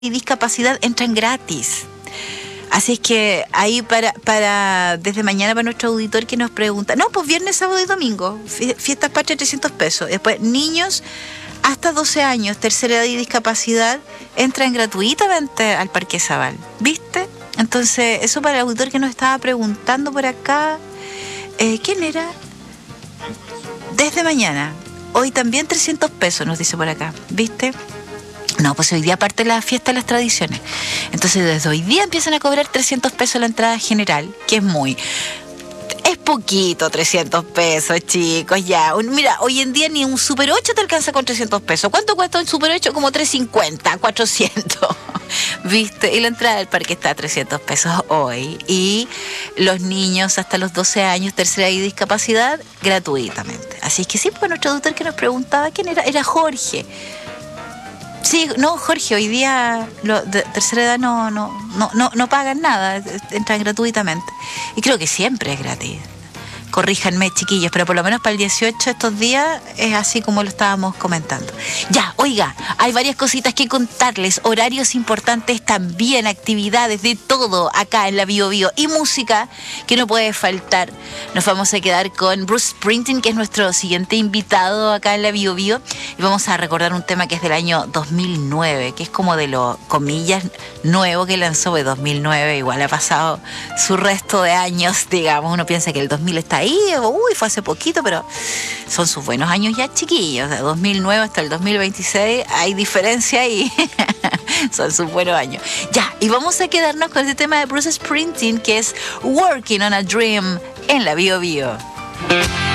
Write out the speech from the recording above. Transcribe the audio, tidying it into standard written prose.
y discapacidad entran gratis. Así es que ahí para desde mañana para nuestro auditor que nos pregunta, no, pues viernes, sábado y domingo, fiestas patrias, 300 pesos. Después, niños hasta 12 años, tercera edad y discapacidad, entran gratuitamente al Parque Zabal. ¿Viste? Entonces, eso para el auditor que nos estaba preguntando por acá, ¿quién era? Desde mañana. Hoy también 300 pesos, nos dice por acá. ¿Viste? No, pues hoy día parte de la fiesta de las tradiciones. Entonces, desde hoy día empiezan a cobrar 300 pesos la entrada general, que es poquito, 300 pesos, chicos, ya. Mira, hoy en día ni un Super 8 te alcanza con 300 pesos. ¿Cuánto cuesta un Super 8? Como 350, 400. ¿Viste? Y la entrada del parque está a 300 pesos hoy. Y los niños hasta los 12 años, tercera y discapacidad, gratuitamente. Así es que sí, pues nuestro doctor que nos preguntaba quién era Jorge. Sí, no, Jorge, hoy día de tercera edad no pagan nada, entran gratuitamente. Y creo que siempre es gratis. Corríjanme, chiquillos, pero por lo menos para el 18 estos días es así como lo estábamos comentando. Ya, oiga, hay varias cositas que contarles, horarios importantes también, actividades de todo acá en la Bio Bio y música que no puede faltar. Nos vamos a quedar con Bruce Springsteen, que es nuestro siguiente invitado acá en la Bio Bio, y vamos a recordar un tema que es del año 2009, que es como de lo, comillas, nuevo que lanzó de 2009, igual ha pasado su resto de años, digamos, uno piensa que el 2000 está ahí, fue hace poquito, pero son sus buenos años ya, chiquillos, de 2009 hasta el 2026 hay diferencia ahí. Son sus buenos años. Ya, y vamos a quedarnos con este tema de Bruce Springsteen, que es Working on a Dream en la Bio Bio.